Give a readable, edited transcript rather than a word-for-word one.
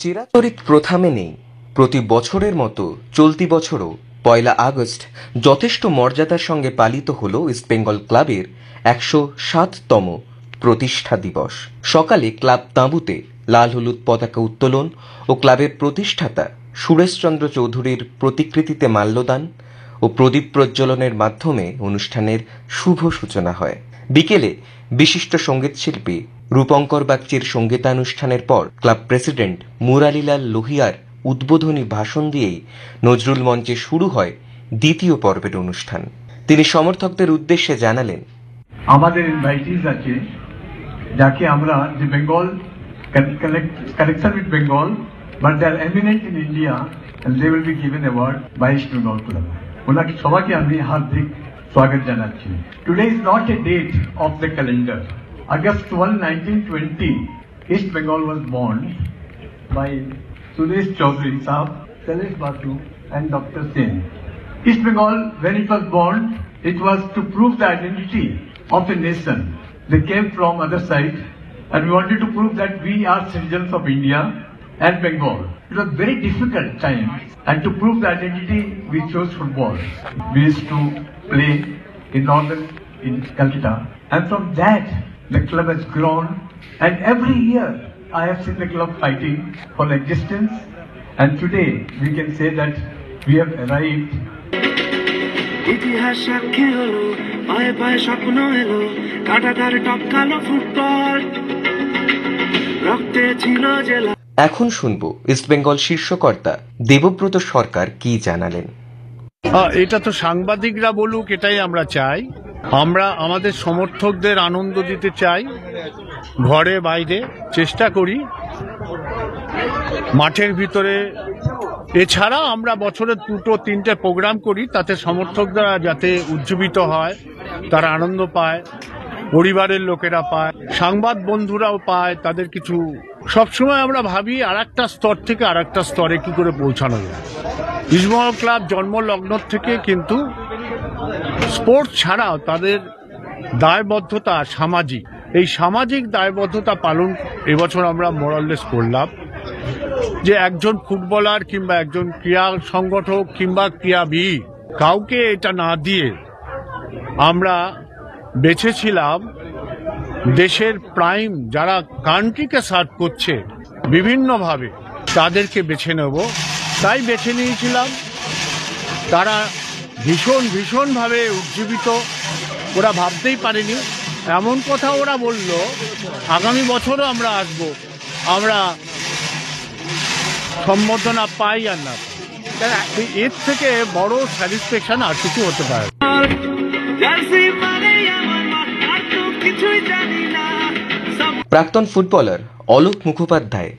চিরাচরিত প্রথা মেনেই প্রতি বছরের মতো চলতি বছরও ১লা আগস্ট যথেষ্ট মর্যাদার সঙ্গে পালিত হল ইস্টবেঙ্গল ক্লাবের ১০৭তম প্রতিষ্ঠা দিবস। সকালে ক্লাব তাঁবুতে লাল হলুদ পতাকা উত্তোলন ও ক্লাবের প্রতিষ্ঠাতা সুরেশচন্দ্র চৌধুরীর প্রতিকৃতিতে মাল্যদান ও প্রদীপ প্রজ্বলনের মাধ্যমে অনুষ্ঠানের শুভ সূচনা হয়। বিকেলে বিশিষ্ট সঙ্গীতশিল্পী রূপঙ্কর বাগচির সঙ্গীতানুষ্ঠানের পর ক্লাব প্রেসিডেন্ট মুরালিলাল লোহিয়ার উদ্বোধনী ভাষণ দিয়েই নজরুল মঞ্চে শুরু হয় দ্বিতীয় পর্বের অনুষ্ঠান। তিনি সমর্থকদের উদ্দেশ্যে জানালেন, আমাদের ইনভাইটিস আছে যাকে আমরা যে Bengal connection with Bengal but they R eminent in India and they will be given award by east Bengal club. ওনাকে সবাইকে আমি হার্দিক স্বাগত জানাচ্ছি। Today is not a date of the calendar. August 1, 1920, East Bengal was born by Suresh Chaudhary Sahab, Shailesh Basu and Dr. Sen. East Bengal, when it was born, it was to prove the identity of a nation. They came from other side and we wanted to prove that we are citizens of India and Bengal. It was very difficult time, and to prove the identity we chose football. We used to play in Calcutta, and from that the club has grown, and every year I have seen the club fighting for existence, and today we can say that we have arrived. ইতিহাস সাক্ষী হলো, পায়ে পায়ে স্বপ্ন এলো, কাটাতার টপকালো football, রক্তে ছিল জেলা। এখন শুনব ইস্টবেঙ্গল শীর্ষকর্তা দেবব্রত সরকার কি জানালেন। এটা তো সাংবাদিকরা বলুক, এটাই আমরা চাই। আমরা আমাদের সমর্থকদের আনন্দ দিতে চাই, ঘরে বাইরে চেষ্টা করি, মাঠের ভিতরে। এছাড়া আমরা বছরে 2-3টে প্রোগ্রাম করি, তাতে সমর্থকরা যাতে উজ্জীবিত হয়, তারা আনন্দ পায়, পরিবারের লোকেরা পায়, সংবাদ বন্ধুরাও পায়, তাদের কিছু। সবসময় আমরা ভাবি আর একটা স্তর থেকে আর একটা স্তরে কি করে পৌঁছানো যায়। ইস্টবেঙ্গল ক্লাব জন্মলগ্ন থেকে কিন্তু স্পোর্টস ছাড়াও তাদের দায়বদ্ধতা সামাজিক, এই সামাজিক দায়বদ্ধতা পালন এবছর আমরা মোরাললেস করলাম। যে একজন ফুটবলার কিংবা একজন ক্রীড়া সংগঠক কিংবা ক্রীড়াবিদ, কাউকে এটা না দিয়ে আমরা বেছেছিলাম দেশের প্রাইম যারা কান্ট্রিকে সার্ভ করছে বিভিন্নভাবে, তাদেরকে বেছে নেব। তাই বেছে নিয়েছিলাম। তারা ভীষণভাবে উজ্জীবিত, ওরা ভাবতেই পারেনি। এমন কথা ওরা বলল, আগামী বছরও আমরা আসব, আমরা সম্বোধনা পাই আর না পাই, এর থেকে বড় স্যাটিসফ্যাকশন আর কিছু হতে পারে। প্রাক্তন ফুটবলার অলোক মুখোপাধ্যায়